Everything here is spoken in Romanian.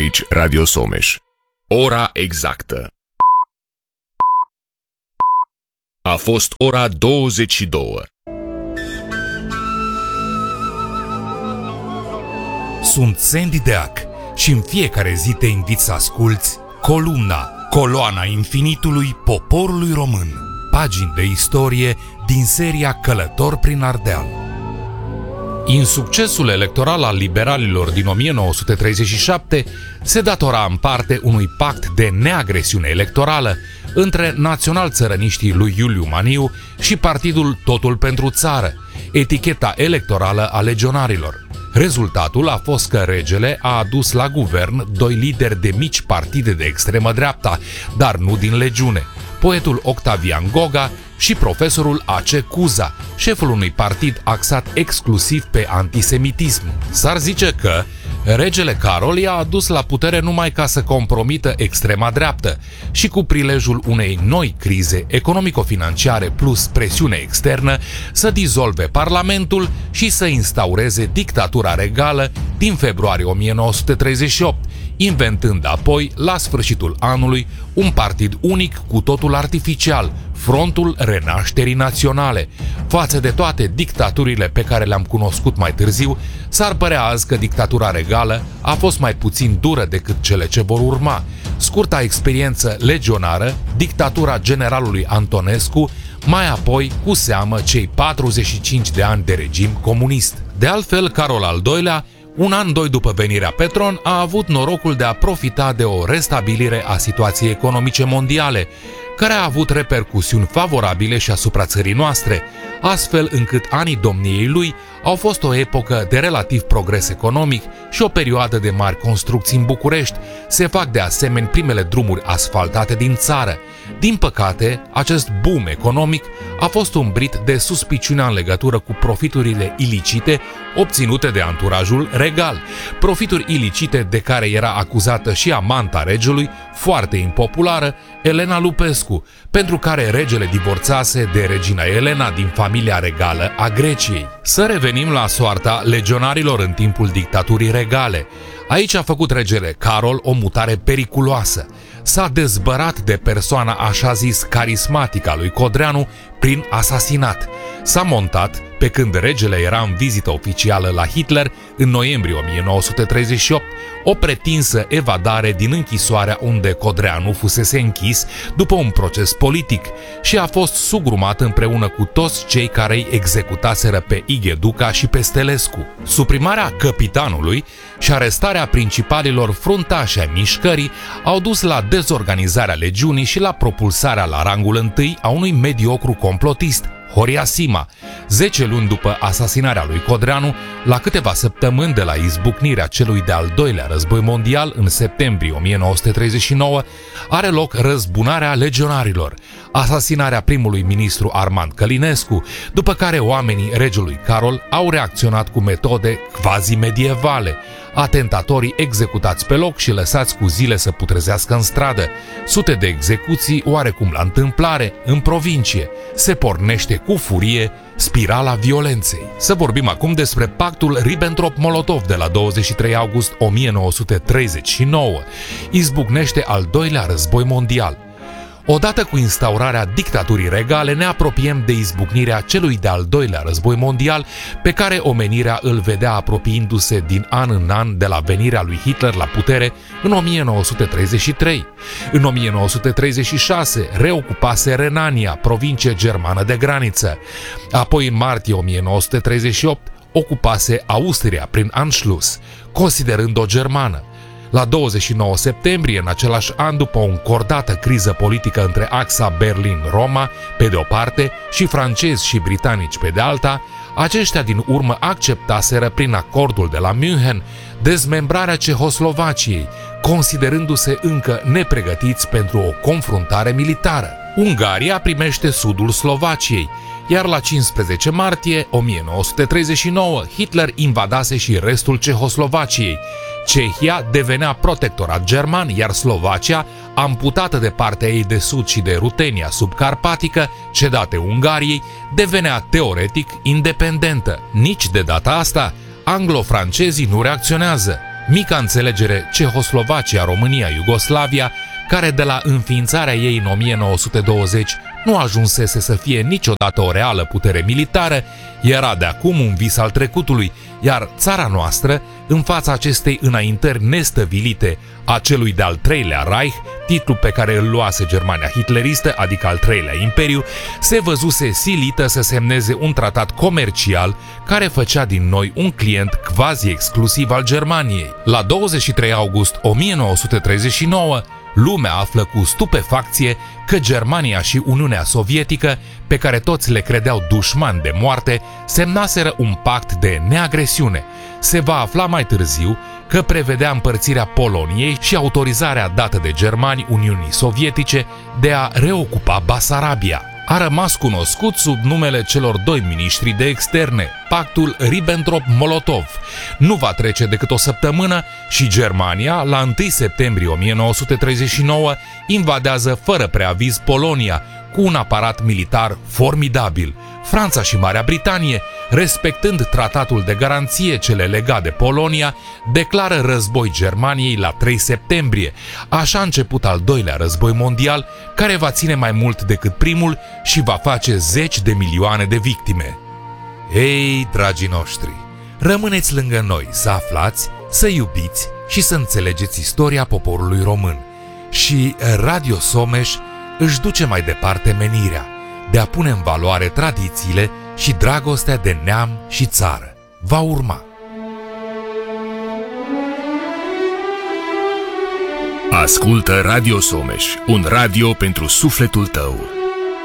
Aici Radio Someș. Ora exactă. A fost ora 22. Sunt Sandy Deac și în fiecare zi te invit să asculți Columna, coloana infinitului poporului român. Pagini de istorie din seria Călător prin Ardeal. Insuccesul electoral al liberalilor din 1937 se datora în parte unui pact de neagresiune electorală între național-țărăniștii lui Iuliu Maniu și partidul Totul pentru Țară, eticheta electorală a legionarilor. Rezultatul a fost că regele a adus la guvern doi lideri de mici partide de extremă dreapta, dar nu din legiune, poetul Octavian Goga și profesorul A.C. Cuza, șeful unui partid axat exclusiv pe antisemitism. S-ar zice că regele Carol i-a adus la putere numai ca să compromită extrema dreaptă și cu prilejul unei noi crize economico-financiare plus presiune externă să dizolve Parlamentul și să instaureze dictatura regală din februarie 1938, inventând apoi, la sfârșitul anului, un partid unic cu totul artificial, Frontul Renașterii Naționale. Față de toate dictaturile pe care le-am cunoscut mai târziu, s-ar părea azi că dictatura regală a fost mai puțin dură decât cele ce vor urma. Scurta experiență legionară, dictatura generalului Antonescu, mai apoi, cu seamă, cei 45 de ani de regim comunist. De altfel, Carol al II-lea, un an, doi după venirea pe tron, a avut norocul de a profita de o restabilire a situației economice mondiale, care a avut repercusiuni favorabile și asupra țării noastre, astfel încât anii domniei lui au fost o epocă de relativ progres economic și o perioadă de mari construcții în București. Se fac de asemenea primele drumuri asfaltate din țară. Din păcate, acest boom economic a fost umbrit de suspiciunea în legătură cu profiturile ilicite obținute de anturajul regal. Profituri ilicite de care era acuzată și amanta regelui, foarte impopulară, Elena Lupescu, pentru care regele divorțase de regina Elena din familia regală a Greciei. Să revenim la soarta legionarilor în timpul dictaturii regale. Aici a făcut regele Carol o mutare periculoasă. S-a dezbărat de persoana așa zis carismatică a lui Codreanu prin asasinat. S-a montat, pe când regele era în vizită oficială la Hitler în noiembrie 1938, o pretinsă evadare din închisoarea unde Codreanu fusese închis după un proces politic și a fost sugrumat împreună cu toți cei care îi executaseră pe Igheduca și pe Stelescu. Suprimarea căpitanului și arestarea principalilor fruntași ai mișcării au dus la dezorganizarea legiunii și la propulsarea la rangul întâi a unui mediocru complotist, Horia Sima. 10 luni după asasinarea lui Codreanu, la câteva săptămâni de la izbucnirea celui de-al doilea război mondial în septembrie 1939, are loc răzbunarea legionarilor, asasinarea primului ministru Armand Călinescu, după care oamenii regelui Carol au reacționat cu metode quasi-medievale, atentatorii executați pe loc și lăsați cu zile să putrezească în stradă, sute de execuții oarecum la întâmplare, în provincie. Se pornește cu furie spirala violenței. Să vorbim acum despre pactul Ribbentrop-Molotov de la 23 august 1939. Izbucnește al doilea război mondial. Odată cu instaurarea dictaturii regale, ne apropiem de izbucnirea celui de-al doilea război mondial, pe care omenirea îl vedea apropiindu-se din an în an de la venirea lui Hitler la putere în 1933. În 1936 reocupase Renania, provincie germană de graniță. Apoi, în martie 1938, ocupase Austria prin Anschluss, considerând-o germană. La 29 septembrie, în același an, după o încordată criză politică între axa Berlin-Roma, pe de o parte, și francezi și britanici pe de alta, aceștia din urmă acceptaseră prin acordul de la München dezmembrarea Cehoslovaciei, considerându-se încă nepregătiți pentru o confruntare militară. Ungaria primește sudul Slovaciei, iar la 15 martie 1939 Hitler invadase și restul Cehoslovaciei. Cehia devenea protectorat german, iar Slovacia, amputată de partea ei de sud și de Rutenia subcarpatică, cedate Ungariei, devenea teoretic independentă. Nici de data asta, anglo-francezii nu reacționează. mica înțelegere Cehoslovacia-România, Iugoslavia, care de la înființarea ei în 1920 nu ajunsese să fie niciodată o reală putere militară, era de acum un vis al trecutului, iar țara noastră, în fața acestei înaintări nestăvilite a celui de-al treilea Reich, titlu pe care îl luase Germania hitleristă, adică al treilea imperiu, se văzuse silită să semneze un tratat comercial care făcea din noi un client quasi exclusiv al Germaniei. La 23 august 1939, lumea află cu stupefacție că Germania și Uniunea Sovietică, pe care toți le credeau dușmani de moarte, semnaseră un pact de neagresiune. Se va afla mai târziu că prevedea împărțirea Poloniei și autorizarea dată de germani Uniunii Sovietice de a reocupa Basarabia. A rămas cunoscut sub numele celor doi miniștri de externe, pactul Ribbentrop-Molotov. Nu va trece decât o săptămână și Germania, la 1 septembrie 1939, invadează fără preaviz Polonia, cu un aparat militar formidabil. Franța și Marea Britanie, respectând tratatul de garanție ce le lega de Polonia, declară război Germaniei la 3 septembrie. Așa a început al doilea război mondial, care va ține mai mult decât primul și va face 10 de milioane de victime. Ei, dragii noștri, rămâneți lângă noi să aflați, să iubiți și să înțelegeți istoria poporului român. Și Radio Someș își duce mai departe menirea de a pune în valoare tradițiile și dragostea de neam și țară. Va urma. Ascultă Radio Someș, un radio pentru sufletul tău.